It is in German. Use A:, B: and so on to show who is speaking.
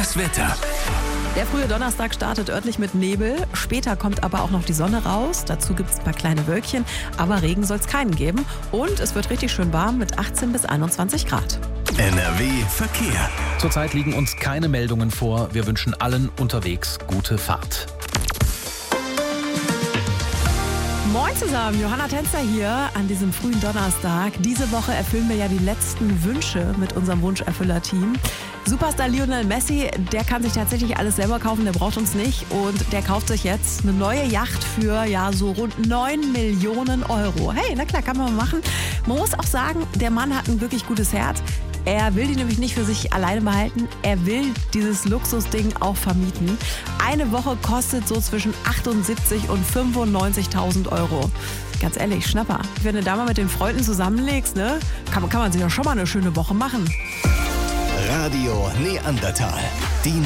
A: Das Wetter.
B: Der frühe Donnerstag startet örtlich mit Nebel. Später kommt aber auch noch die Sonne raus. Dazu gibt es ein paar kleine Wölkchen. Aber Regen soll es keinen geben. Und es wird richtig schön warm mit 18 bis 21 Grad.
A: NRW Verkehr.
C: Zurzeit liegen uns keine Meldungen vor. Wir wünschen allen unterwegs gute Fahrt.
B: Moin zusammen, Johanna Tänzer hier an diesem frühen Donnerstag. Diese Woche erfüllen wir ja die letzten Wünsche mit unserem Wunscherfüller-Team. Superstar Lionel Messi, der kann sich tatsächlich alles selber kaufen, der braucht uns nicht. Und der kauft sich jetzt eine neue Yacht für so rund 9 Millionen Euro. Hey, na klar, kann man mal machen. Man muss auch sagen, der Mann hat ein wirklich gutes Herz. Er will die nämlich nicht für sich alleine behalten. Er will dieses Luxusding auch vermieten. Eine Woche kostet so zwischen 78 und 95.000 Euro. Ganz ehrlich, Schnapper. Wenn du da mal mit den Freunden zusammenlegst, ne, kann man sich ja schon mal eine schöne Woche machen.
A: Radio Neandertal. Die